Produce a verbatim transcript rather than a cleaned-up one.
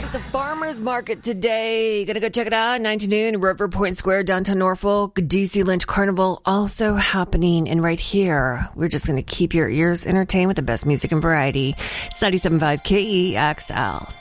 good at the farmer's market today. Gonna go check it out. nine to noon, River Point Square, downtown Norfolk. D C Lynch Carnival also happening. And right here, we're just gonna keep your ears entertained with the best music and variety. It's ninety-seven point five K E X L.